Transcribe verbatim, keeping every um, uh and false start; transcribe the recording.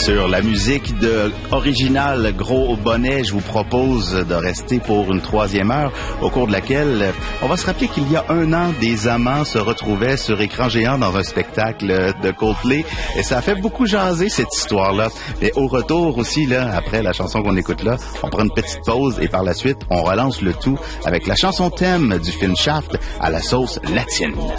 Sur la musique de originale Gros Bonnet, je vous propose de rester pour une troisième heure, au cours de laquelle on va se rappeler qu'il y a un an, des amants se retrouvaient sur écran géant dans un spectacle de Coldplay, et ça a fait beaucoup jaser cette histoire-là. Mais au retour aussi, là, après la chanson qu'on écoute là, on prend une petite pause et par la suite, on relance le tout avec la chanson thème du film Shaft à la sauce latine.